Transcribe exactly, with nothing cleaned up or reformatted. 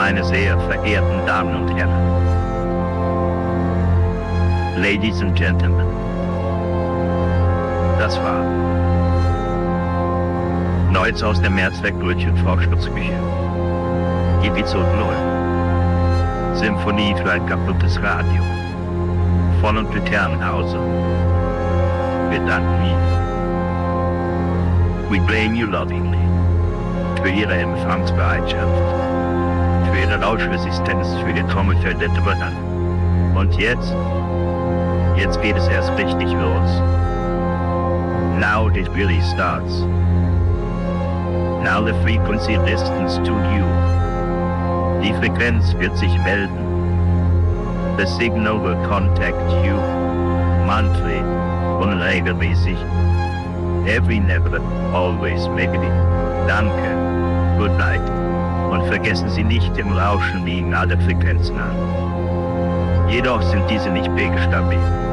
Meine sehr verehrten Damen und Herren, Ladies and Gentlemen, das war Neues aus der Mehrzweck Brötchen Fraustutzküche. Episode null. Symphonie für ein kaputtes Radio. Von und mit Herrenhauser. Wir danken Ihnen. We blame you lovingly. Für Ihre Empfangsbereitschaft. Für Ihre Rauschresistenz für die Trommelfell der Dröhner. Und jetzt? Jetzt geht es erst richtig los. Now it really starts. Now the frequency listens to you. Die Frequenz wird sich melden. The signal will contact you. Monthly, unregelmäßig. Every never, always, maybe. Danke. Good night. Und vergessen Sie nicht, im Rauschen liegen alle Frequenzen an. Jedoch sind diese nicht pegestabil.